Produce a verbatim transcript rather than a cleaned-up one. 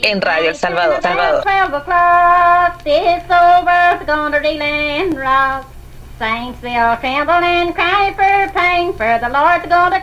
en Radio El Salvador. Salvador. twelve o'clock, this old world's gonna reel and rock. Saints will tremble and cry for pain, for the Lord's gonna